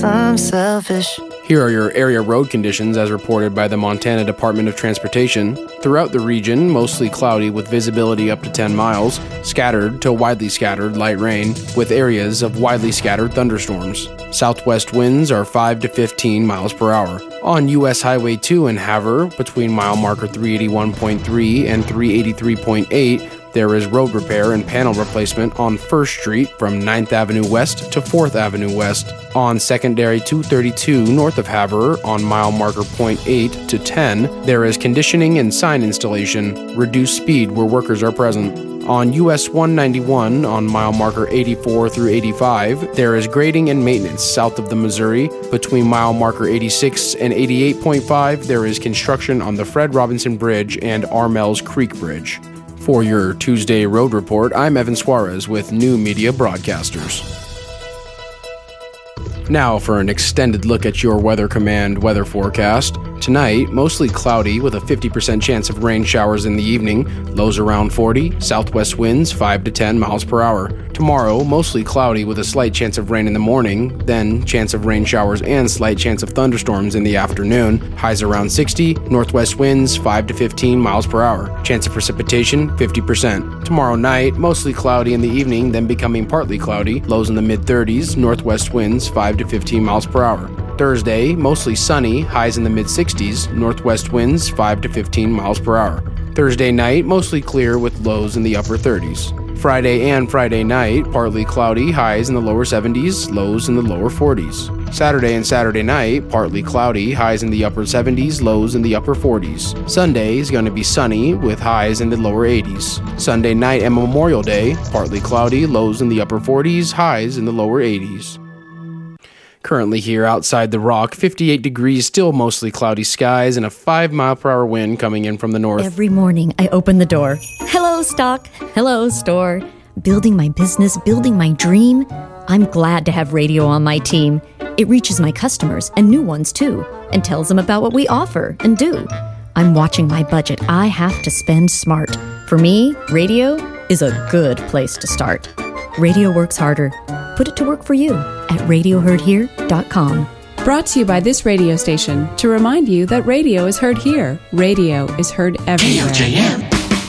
I'm selfish. Here are your area road conditions as reported by the Montana Department of Transportation. Throughout the region, mostly cloudy with visibility up to 10 miles, scattered to widely scattered light rain, with areas of widely scattered thunderstorms. Southwest winds are 5 to 15 miles per hour. On U.S. Highway 2 in Havre, between mile marker 381.3 and 383.8, there is road repair and panel replacement on 1st Street from 9th Avenue West to 4th Avenue West. On secondary 232 north of Havre, on mile marker .8 to 10, there is conditioning and sign installation, reduced speed where workers are present. On US 191, on mile marker 84 through 85, there is grading and maintenance south of the Missouri. Between mile marker 86 and 88.5, there is construction on the Fred Robinson Bridge and Armells Creek Bridge. For your Tuesday Road Report, I'm Evan Suarez with New Media Broadcasters. Now for an extended look at your Weather Command weather forecast. Tonight, mostly cloudy with a 50% chance of rain showers in the evening, lows around 40, southwest winds 5 to 10 miles per hour. Tomorrow, mostly cloudy with a slight chance of rain in the morning, then chance of rain showers and slight chance of thunderstorms in the afternoon, highs around 60, northwest winds 5 to 15 miles per hour. Chance of precipitation 50%. Tomorrow night, mostly cloudy in the evening, then becoming partly cloudy, lows in the mid-30s, northwest winds 5 to 15 miles per hour. Thursday, mostly sunny, highs in the mid-60s, northwest winds 5 to 15 miles per hour. Thursday night, mostly clear with lows in the upper 30s. Friday and Friday night, partly cloudy, highs in the lower 70s, lows in the lower 40s. Saturday and Saturday night, partly cloudy, highs in the upper 70s, lows in the upper 40s. Sunday is going to be sunny with highs in the lower 80s. Sunday night and Memorial Day, partly cloudy, lows in the upper 40s, highs in the lower 80s. Currently here outside the Rock, 58 degrees, still mostly cloudy skies, and a 5-mile-per-hour wind coming in from the north. Every morning, I open the door. Hello, stock. Hello, store. Building my business, building my dream. I'm glad to have radio on my team. It reaches my customers, and new ones too, and tells them about what we offer and do. I'm watching my budget. I have to spend smart. For me, radio is a good place to start. Radio works harder. Put it to work for you at radioheardhere.com. Brought to you by this radio station to remind you that radio is heard here. Radio is heard everywhere. KLJM.